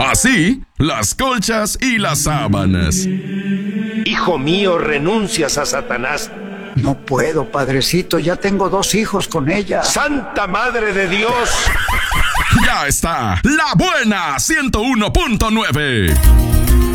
Así, las colchas y las sábanas. Hijo mío, renuncias a Satanás. No puedo, padrecito, ya tengo 2 hijos con ella. ¡Santa Madre de Dios! Ya está, La Buena 101.9.